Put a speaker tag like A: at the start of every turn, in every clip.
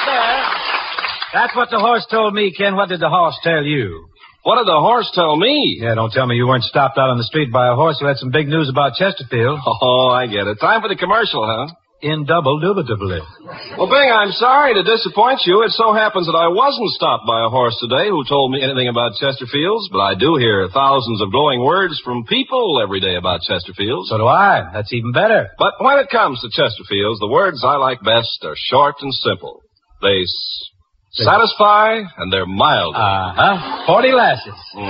A: there. That's what the horse told me, Ken. What did the horse tell you?
B: What did the horse tell me?
A: Yeah, don't tell me you weren't stopped out on the street by a horse who had some big news about Chesterfield.
B: Oh, I get it. Time for the commercial, huh?
A: Indubitably.
B: Well, Bing, I'm sorry to disappoint you. It so happens that I wasn't stopped by a horse today who told me anything about Chesterfields, but I do hear thousands of glowing words from people every day about Chesterfields.
A: So do I. That's even better.
B: But when it comes to Chesterfields, the words I like best are short and simple. They satisfy and they're mild.
A: 40 lashes.
B: No.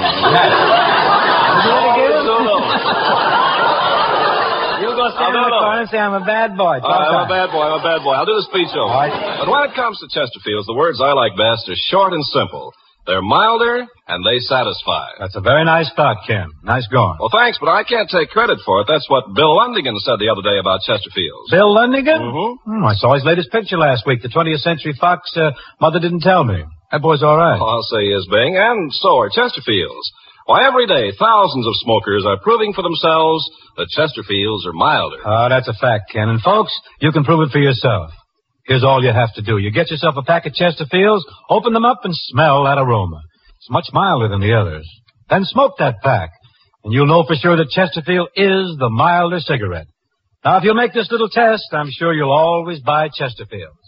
A: You go stand in the corner and say, I'm a bad boy.
B: I'm a bad boy. I'll do the speech over.
A: All right.
B: But when it comes to Chesterfields, the words I like best are short and simple. They're milder, and they satisfy.
A: That's a very nice thought, Ken. Nice going.
B: Well, thanks, but I can't take credit for it. That's what Bill Lundigan said the other day about Chesterfields.
A: Bill Lundigan?
B: Mm-hmm.
A: I saw his latest picture last week, the 20th Century Fox. Mother didn't tell me. That boy's all right.
B: Oh, I'll say he is, Bing, and so are Chesterfields. Why, every day, thousands of smokers are proving for themselves that Chesterfields are milder.
A: Oh, that's a fact, Ken. And, folks, you can prove it for yourself. Here's all you have to do. You get yourself a pack of Chesterfields, open them up, and smell that aroma. It's much milder than the others. Then smoke that pack, and you'll know for sure that Chesterfield is the milder cigarette. Now, if you'll make this little test, I'm sure you'll always buy Chesterfield.